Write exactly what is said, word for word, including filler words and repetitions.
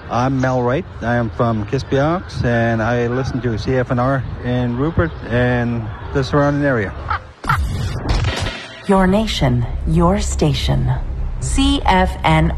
I'm Mel Wright. I am from Kispiox, and I listen to C F N R in Rupert and the surrounding area. Your nation, your station. C F N